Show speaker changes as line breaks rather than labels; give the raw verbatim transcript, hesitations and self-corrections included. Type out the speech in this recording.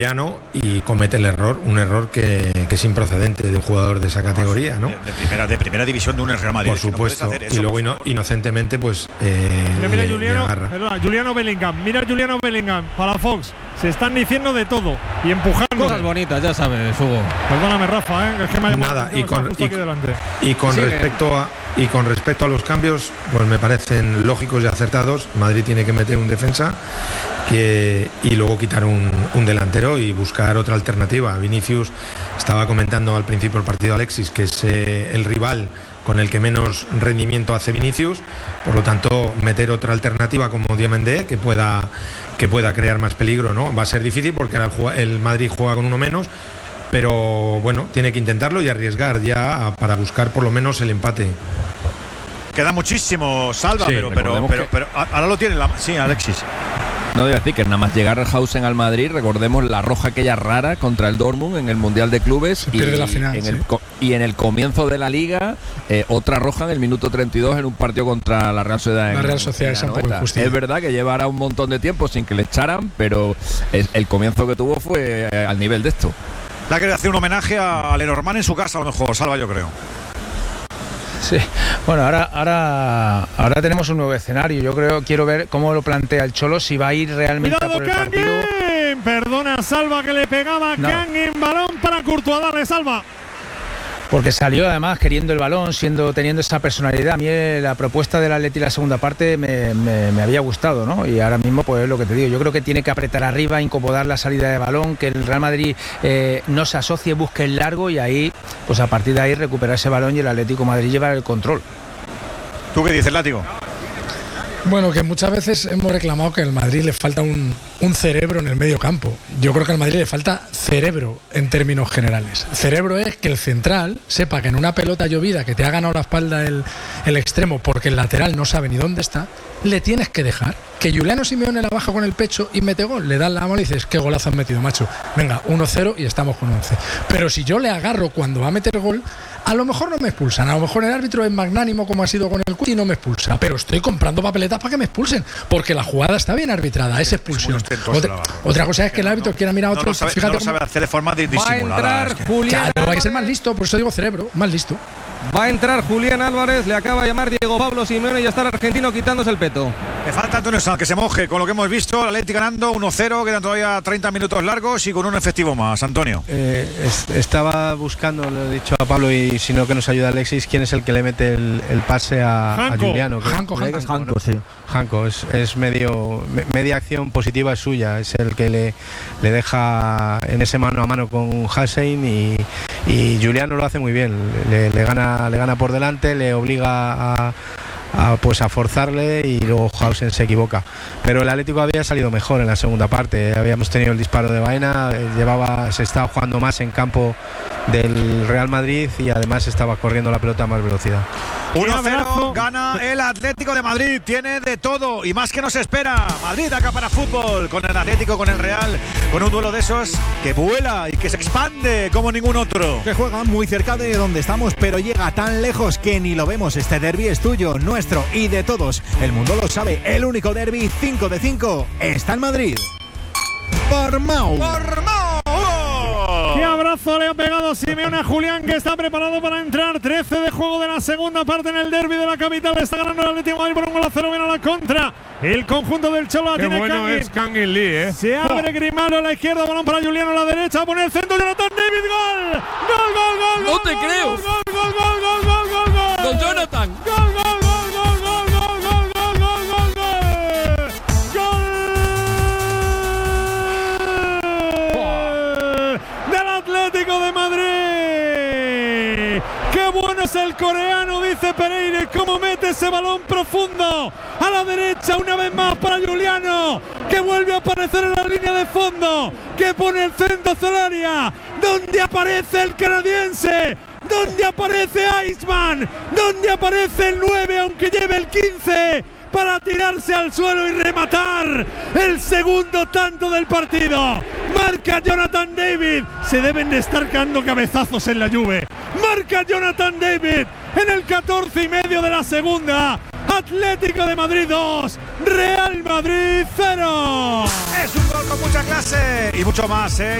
y comete el error, un error que, que es improcedente de un jugador de esa categoría, ¿no?
De, de primera, de primera división de un Real Madrid.
Por supuesto, no y luego ino, inocentemente, pues. Eh,
mira, mira, le, Juliano, le perdona, Juliano Bellingham, mira Juliano Bellingham para Fox. Se están diciendo de todo y empujando.
Cosas bonitas, ya sabes, Hugo.
Perdóname, Rafa, ¿eh? Es que me
Nada, y con, y, y con
sí,
respecto a y con respecto a los cambios, pues me parecen lógicos y acertados. Madrid tiene que meter un defensa que, y luego quitar un, un delantero y buscar otra alternativa. Vinicius, estaba comentando al principio del partido Alexis, que es eh, el rival con el que menos rendimiento hace Vinicius, por lo tanto meter otra alternativa como Diomandé que pueda que pueda crear más peligro, ¿no? Va a ser difícil porque ahora el Madrid juega con uno menos, pero bueno, tiene que intentarlo y arriesgar ya para buscar por lo menos el empate.
Queda muchísimo, Salva, sí, pero, pero, pero, pero ahora lo tiene la, sí, Alexis.
No, debo decir que nada más llegar Hausen al Madrid, recordemos la roja aquella rara contra el Dortmund en el Mundial de Clubes y,
la final,
en
sí.
el, y en el comienzo de la Liga eh, otra roja en el minuto treinta y dos en un partido contra la Real Sociedad.
La Real Sociedad es un poco injusticia.
Es verdad que llevará un montón de tiempo sin que le echaran, pero es, el comienzo que tuvo fue eh, al nivel de esto.
La que hacer un homenaje a Lenormand en su casa, a lo mejor, Salva, yo creo.
Sí, bueno, ahora, ahora, ahora tenemos un nuevo escenario. Yo creo, quiero ver cómo lo plantea el Cholo, si va a ir realmente
¡Cuidado,
a por el
Kangin!
partido.
Perdona, Salva, que le pegaba
no.
Kangin, balón para Courtois, dale, Salva.
Porque salió además queriendo el balón, siendo teniendo esa personalidad. A mí la propuesta del Atleti la segunda parte me, me, me había gustado, ¿no? Y ahora mismo, pues es lo que te digo. Yo creo que tiene que apretar arriba, incomodar la salida de balón, que el Real Madrid eh, no se asocie, busque el largo y ahí, pues a partir de ahí recuperar ese balón y el Atlético de Madrid llevar el control.
¿Tú qué dices, Látigo?
Bueno, que muchas veces hemos reclamado que al Madrid le falta un, un cerebro en el medio campo. Yo creo que al Madrid le falta cerebro en términos generales. Cerebro es que el central sepa que en una pelota llovida que te ha ganado la espalda el, el extremo porque el lateral no sabe ni dónde está, le tienes que dejar. Que Juliano Simeone la baja con el pecho y mete gol, le das la mano y dices, qué golazo has metido, macho. Venga, uno cero y estamos con once. Pero si yo le agarro cuando va a meter gol, a lo mejor no me expulsan. A lo mejor el árbitro es magnánimo como ha sido con el Cuti y no me expulsa. Pero estoy comprando papeletas para que me expulsen, porque la jugada está bien arbitrada, es expulsión. Otra, otra cosa es que el árbitro quiera mirar a otro.
No lo sabe,
fíjate
no lo sabe
cómo...
hacer de forma disimulada.
Va a entrar
es que...
Julián.
Claro, hay que ser más listo, por eso digo cerebro, más listo.
Va a entrar Julián Álvarez, le acaba de llamar Diego Pablo Simeone y ya está el argentino quitándose el peto.
Le falta Antonio Sanz que se moje con lo que hemos visto. El Atleti ganando uno cero, quedan todavía treinta minutos largos y con un efectivo más. Antonio.
Eh, es, estaba buscando, lo he dicho a Pablo y si no que nos ayuda Alexis, quién es el que le mete el, el pase a, a Juliano. Que,
Janko, Janko,
Janko, Janko, sí. Janko es, es medio me, media acción positiva es suya, es el que le, le deja en ese mano a mano con Hussein y, y Juliano lo hace muy bien, le, le gana le gana por delante, le obliga a A, pues a forzarle y luego Hausen se equivoca, pero el Atlético había salido mejor en la segunda parte. Habíamos tenido el disparo de Baena, eh, llevaba se estaba jugando más en campo del Real Madrid y además estaba corriendo la pelota a más velocidad.
uno cero gana el Atlético de Madrid, tiene de todo y más que nos espera. Madrid acá para fútbol, con el Atlético, con el Real, con un duelo de esos que vuela y que se expande como ningún otro.
Que juega muy cerca de donde estamos, pero llega tan lejos que ni lo vemos. Este derbi es tuyo, nuestro y de todos. El mundo lo sabe, el único derbi cinco de cinco está en Madrid. Por Mau.
Por Mau.
¡Qué abrazo le ha pegado Simeone a Julián, que está preparado para entrar! trece de juego de la segunda parte en el derbi de la capital. Está ganando el Atlético de Madrid por un gol a cero. Viene a la contra. El conjunto del Cholo.
Qué
tiene
bueno
Kangin.
es Kangin Lee, ¿eh?
Se abre oh. Grimaldo a la izquierda, balón para Juliano a la derecha. Pone el centro, Jonathan David. ¡Gol! ¡Gol, gol, gol!
¡No
gol,
te
gol,
creo!
¡Gol, gol, gol, gol, gol, gol, gol!
¡Don Jonathan!
¡Gol, gol, gol, gol, gol, gol, gol, gol, gol, gol, gol! Atlético de Madrid. ¡Qué bueno es el coreano!, dice Pereira. ¿Cómo mete ese balón profundo a la derecha una vez más para Juliano, que vuelve a aparecer en la línea de fondo, que pone el centro hacia el área, donde aparece el canadiense, donde aparece Iceman, donde aparece el nueve, aunque lleve el quince, para tirarse al suelo y rematar el segundo tanto del partido. Marca Jonathan David. Se deben de estar cayendo cabezazos en la Juve. Marca Jonathan David en el catorce y medio de la segunda. Atlético de Madrid dos, Real Madrid cero.
Es un gol con mucha clase y mucho más, ¿eh?